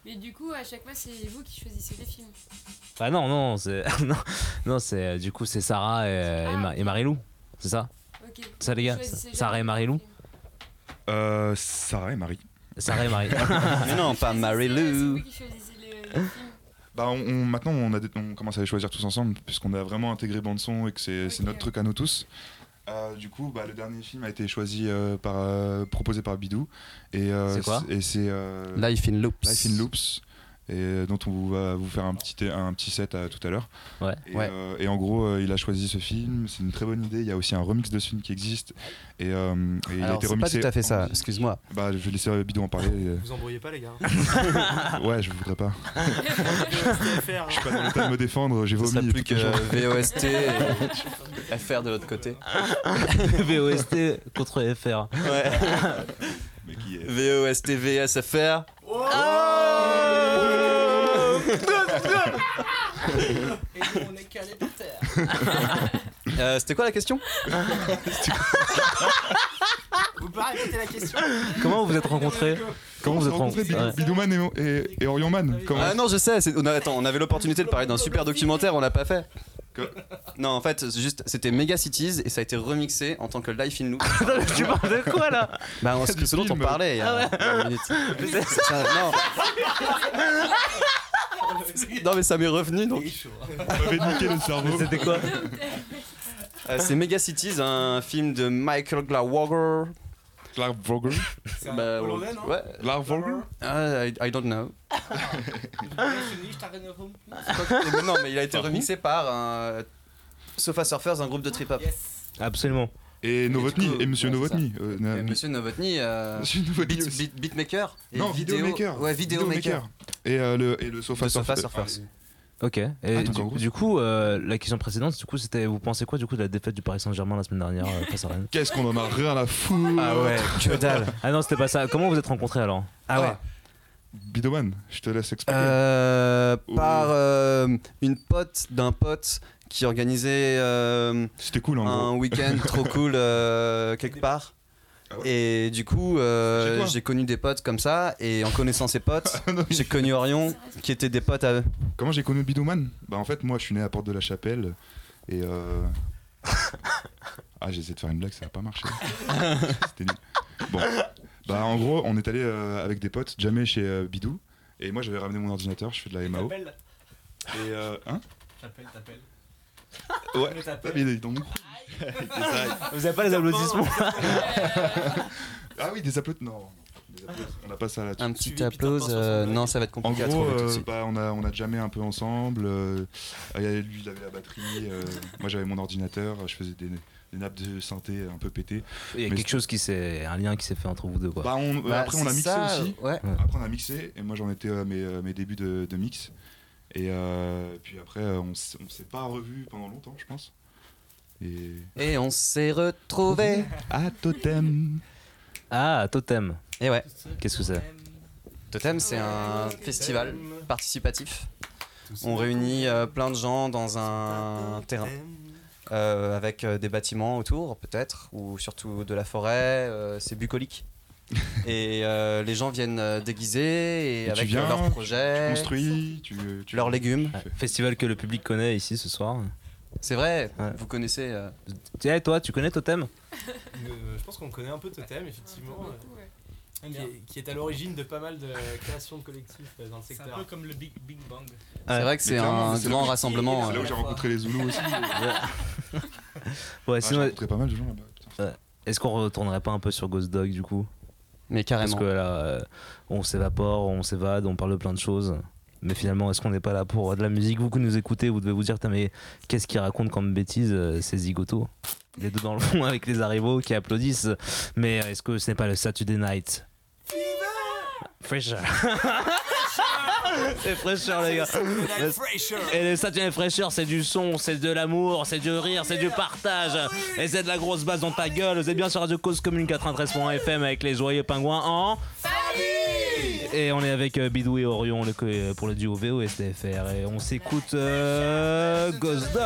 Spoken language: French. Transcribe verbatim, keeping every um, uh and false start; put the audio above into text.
Mais du coup, à chaque fois, c'est vous qui choisissez les films. Ah non, non, c'est. non, non, c'est. Du coup, c'est Sarah et, et, Ma- et Marilou. C'est ça? Ok. C'est ça, les gars? Sarah et Marilou? Euh, Sarah et Marie. Sarah et Marie. Mais non, pas C'est Marilou. vous qui choisissez les, les films. Bah on, on- maintenant on, a des- on commence à les choisir tous ensemble puisqu'on a vraiment intégré bande son et que c'est c'est Ok. notre truc à nous tous. Euh, du coup, bah, le dernier film a été choisi euh, par euh, proposé par Bidou et euh, C'est quoi Et c'est euh, Life in Loops. Life in Loops. Et euh, dont on va vous faire un petit, un petit set à, tout à l'heure. Ouais. Et, Ouais. euh, et en gros, euh, il a choisi ce film. C'est une très bonne idée. Il y a aussi un remix de ce film qui existe. Et, euh, et il a Alors, été c'est pas remixé. tout à fait en ça, musique. excuse-moi. Bah, je vais laisser Bidou en parler. et- Vous embrouillez pas les gars. Ouais, je voudrais pas. Faire. Je suis pas dans l'état de me défendre. J'ai Ce vomi. serait plus toute que la journée. V O S T et F R de l'autre côté. V O S T contre F R. Ouais. Mais qui est- V O S T V S F R. Et on est calé par terre. Euh, C'était quoi la question? Vous pouvez répéter la question? Comment vous vous êtes rencontrés? Comment vous êtes rencontrés? Bidou- Ouais. Bidouman et, et, et Orionman. Comment Ah non, je sais, c'est- on, a- attends, on avait l'opportunité de parler d'un super documentaire, on l'a pas fait. Que- Non, en fait, c'est juste, c'était Mega Cities et ça a été remixé en tant que Life in Loop. Attends, mais tu parles de quoi là? Bah, on- ce, ce dont on film. parlait il y a une minute. C'est- c'est un- non. Non, mais ça m'est revenu donc. m'avait niqué le cerveau. C'était quoi? Euh, c'est Mega Cities, un film de Michael Glawalker. Clark Vogel. C'est un Bah, Hollandais, non? ouais. Clark Vogel. Ah, I, I don't know. Mais non, mais il a été remixé par un Sofa Surfers, un groupe de trip-hop. Yes. Absolument. Et Novotny. du coup, Et Monsieur ouais, c'est Novotny. Euh, Et na- Monsieur Novotny, euh, Monsieur Novotny beat, aussi. beat- beatmaker. Et Non, vidéo- Vidéomaker. Ouais, Vidéomaker. Et, euh, le, et le Sofa De Sofa Surfer. Surfers. Ok. Et Ah, donc, du, en gros, du coup, euh, la question précédente, du coup, c'était, vous pensez quoi du coup de la défaite du Paris Saint-Germain la semaine dernière euh, face à Rennes? Qu'est-ce qu'on en a rien à foutre. Ah ouais, que dalle. Ah non, c'était pas ça. Comment vous êtes rencontrés alors? Ah ouais. Bidoman, je te laisse expliquer. Euh, Ou- par euh, une pote d'un pote qui organisait euh, C'était cool en un gros. week-end trop cool euh, quelque part. Ah ouais. Et du coup, euh, Chez toi j'ai connu des potes comme ça, et en connaissant ces potes, Non, mais j'ai connu Orion, qui étaient des potes à eux. Comment j'ai connu Bidoman? Bah en fait moi je suis né à Porte de la Chapelle et euh... ah j'ai essayé de faire une blague, ça a pas marché. C'était nul. Bon, bah en gros on est allé euh, avec des potes jamais chez euh, Bidou et moi j'avais ramené mon ordinateur, je fais de la M A O. T'appelles, Et euh... hein? t'appelles, t'appelles. Ouais. Mais Ah, t'appelles. mais il est dans mon cou. Vous avez pas les applaudissements? Ah oui des applaudissements. Non, des applaudissements. On n'a pas ça là-dessus. Un petit Suivi applause, Peter Pan euh, sur son non, ça va être En compliqué à gros, trouver tout de euh, suite. bah, on a on a jamais un peu ensemble. euh, ah, y a- lui il avait la batterie, euh, moi j'avais mon ordinateur, je faisais des, des nappes de synthé un peu pétées. Il y a Mais quelque chose qui s'est, un lien qui s'est fait entre vous deux quoi. Bah, on- Bah, après on a c'est mixé ça, aussi. Ouais. Après on a mixé et moi j'en étais à mes, euh, mes débuts de, de mix. Et euh, puis après euh, on s- on s'est pas revus pendant longtemps je pense. Et Et on s'est retrouvés. à Totem. Ah, Totem. Et ouais, Qu'est-ce que c'est? Totem, c'est un festival participatif. On réunit euh, plein de gens dans un terrain. Euh, avec euh, des bâtiments autour peut-être, ou surtout de la forêt, euh, c'est bucolique. Et euh, les gens viennent euh, déguisés et, Et tu avec viens, euh, leurs Tu projets, construis, tu, tu leurs légumes. tu fais. Festival que le public connaît ici ce soir. C'est vrai, Ouais. vous connaissez. euh, Tiens, toi, tu connais Totem? Euh, je pense qu'on connaît un peu Totem, effectivement, euh, Beaucoup, ouais. qui, est, qui est à l'origine de pas mal de créations de collectifs euh, dans le C'est un secteur. peu comme le Big, Big Bang. C'est vrai que c'est clairement, un c'est grand là où- rassemblement. C'est là euh, où j'ai rencontré les Zoulous aussi. Ouais, Ouais, j'ai sinon, rencontré pas mal de gens là-bas. putain. est-ce qu'on retournerait pas un peu sur Ghost Dog du coup? Mais Parce carrément. que là, euh, on s'évapore, on s'évade, on parle de plein de choses. Mais finalement, est-ce qu'on n'est pas là pour de la musique? Vous qui nous écoutez, vous devez vous dire, mais qu'est-ce qu'il raconte comme bêtise, euh, ces zigotos? Les deux dans le fond avec les arrivaux qui applaudissent. Mais euh, est-ce que ce n'est pas le Saturday Night? Fresher. C'est Fresher, les gars. Et le Saturday Night Fresher, c'est du son, c'est de l'amour, c'est du rire, c'est du partage. Et c'est de la grosse basse dans ta gueule. Vous êtes bien sur Radio Cause Commune quatre-vingt-treize point F M avec les joyeux pingouins en... Et on est avec euh, Bidou et Orion le, co- pour le duo V O S T F R. Et on s'écoute euh, Ghost Dog.